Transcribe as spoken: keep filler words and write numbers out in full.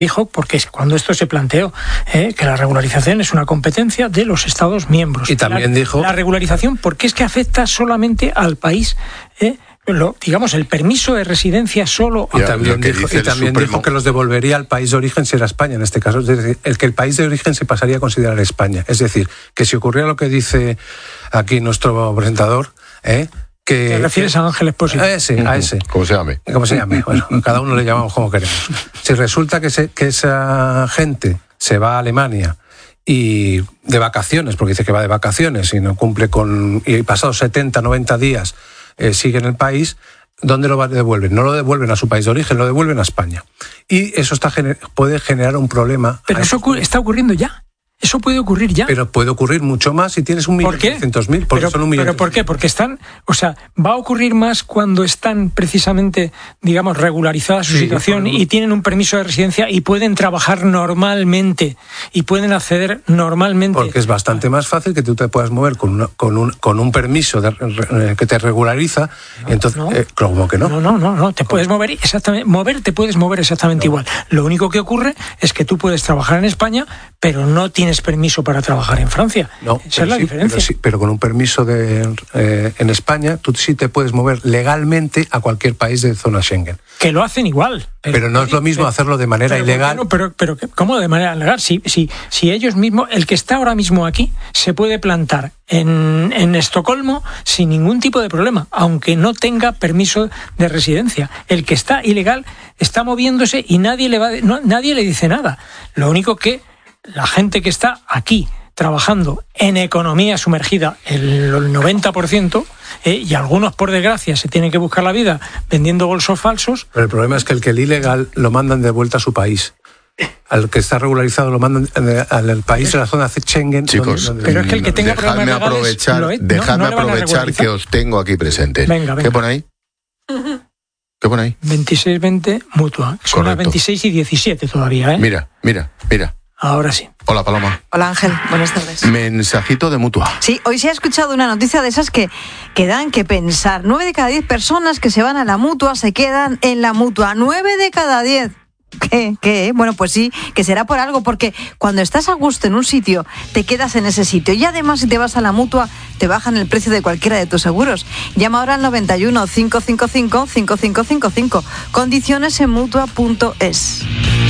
dijo, porque es cuando esto se planteó, eh, que la regularización es una competencia de los Estados miembros. Y también la, dijo... La regularización, porque es que afecta solamente al país, eh, lo, digamos, el permiso de residencia solo... Y también, dijo, y también dijo que los devolvería al país de origen si era España, en este caso. Es decir, el que el país de origen se pasaría a considerar España. Es decir, que si ocurriera lo que dice aquí nuestro presentador... ¿eh? Que, ¿Te refieres que, a Ángel Expósito? A ese, a ese. ¿Cómo se llame? ¿Cómo se llame? Bueno, cada uno le llamamos como queremos. Si resulta que, se, que esa gente se va a Alemania y de vacaciones, porque dice que va de vacaciones y no cumple con... y pasados setenta, noventa días eh, sigue en el país, ¿dónde lo devuelven? No lo devuelven a su país de origen, lo devuelven a España. Y eso está puede generar un problema. Pero eso ocurre, está ocurriendo ya. Eso puede ocurrir ya. Pero puede ocurrir mucho más si tienes un millón trescientos mil. Pero, pero ¿por qué? Porque están, o sea, va a ocurrir más cuando están precisamente, digamos, regularizada su sí, situación y tienen un permiso de residencia y pueden trabajar normalmente y pueden acceder normalmente. Porque es bastante más fácil que tú te puedas mover con, una, con, un, con un permiso de, eh, que te regulariza. No, entonces, no. Eh, ¿cómo que no? No, no, no, no. Te puedes mover exactamente, mover te puedes mover exactamente no. igual. Lo único que ocurre es que tú puedes trabajar en España, pero no tienes permiso para trabajar en Francia. No, esa es la sí, diferencia. Pero, sí, pero con un permiso de, eh, en España, tú sí te puedes mover legalmente a cualquier país de zona Schengen. Que lo hacen igual. Pero, pero no es lo mismo pero, hacerlo de manera pero, ilegal. No, pero, pero, ¿cómo de manera ilegal? Si, si, si ellos mismos, el que está ahora mismo aquí, se puede plantar en, en Estocolmo sin ningún tipo de problema, aunque no tenga permiso de residencia. El que está ilegal está moviéndose y nadie le, va, no, nadie le dice nada. Lo único que la gente que está aquí trabajando en economía sumergida, el noventa por ciento, eh, y algunos, por desgracia, se tienen que buscar la vida vendiendo bolsos falsos. Pero el problema es que el que el ilegal lo mandan de vuelta a su país. Al que está regularizado lo mandan al país de la zona Schengen. Chicos, donde, donde... pero es que el que tenga dejadme problemas aprovechar, legales, lo, dejadme no, no aprovechar que os tengo aquí presentes. Venga, venga. ¿Qué pone ahí? ¿Qué pone ahí? veintiséis veinte mutua. Son las veintiséis y diecisiete todavía, ¿eh? Mira, mira, mira. Ahora sí. Hola, Paloma. Hola, Ángel. Buenas tardes. Mensajito de Mutua. Sí, hoy se ha escuchado una noticia de esas que, que dan que pensar. Nueve de cada diez personas que se van a la Mutua se quedan en la Mutua. Nueve de cada diez. ¿Qué? ¿Qué? Bueno, pues sí, que será por algo, porque cuando estás a gusto en un sitio, te quedas en ese sitio. Y además, si te vas a la Mutua, te bajan el precio de cualquiera de tus seguros. Llama ahora al noventa y uno, cinco cinco cinco, cinco cinco cinco cinco. Condiciones en mutua punto es.